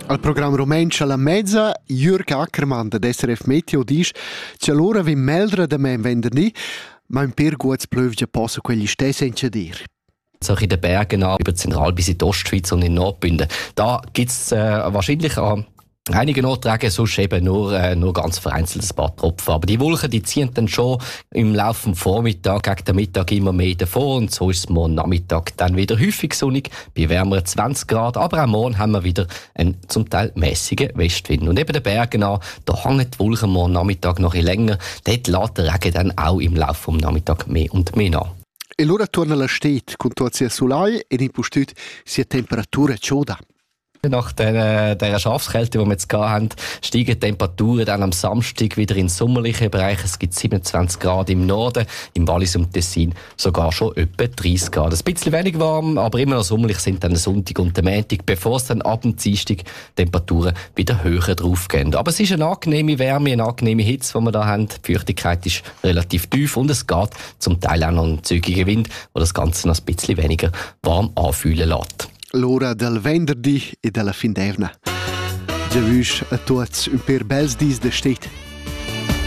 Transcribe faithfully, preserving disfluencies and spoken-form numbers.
Al programma Romensch alla mezza, Jürg Ackermann da S R F Meteo dice che l'ora vi meldra da me venerdì, ma un per guts plövja posso quegli stessi incidir. So in den Bergen an, über Zentral- bis in die Ostschweiz und in Nordbünden. Da gibt es äh, wahrscheinlich an einigen Orten sonst eben nur, äh, nur ganz vereinzelt ein paar Tropfen. Aber die Wolken, die ziehen dann schon im Laufe des Vormittags gegen den Mittag immer mehr davon. Und so ist es morgen Nachmittag dann wieder häufig sonnig, bei wärmeren zwanzig Grad. Aber auch morgen haben wir wieder einen zum Teil mäßigen Westwind. Und eben den Bergen an, da hängen die Wolken morgen Nachmittag noch ein bisschen länger. Dort lässt der Regen dann auch im Laufe des Nachmittags mehr und mehr nach. E l'ora torna alla stet, con tuazia solai e in postut sia temperatura cioda. Nach der, der Schafskälte, die wir jetzt hatten, steigen die Temperaturen dann am Samstag wieder in den sommerlichen Bereich. Es gibt siebenundzwanzig Grad im Norden, im Wallis und Tessin sogar schon etwa dreißig Grad. Ein bisschen weniger warm, aber immer noch sommerlich sind dann der Sonntag und der Montag, bevor es dann ab dem Dienstag Temperaturen wieder höher drauf gehen. Aber es ist eine angenehme Wärme, eine angenehme Hitze, die wir da haben. Die Feuchtigkeit ist relativ tief und es geht zum Teil auch noch ein zügiger Wind, der das Ganze noch ein bisschen weniger warm anfühlen lässt. L'ora del venerdì e della fin d'evna. Già vuoi a tutti un per bels dis de stet.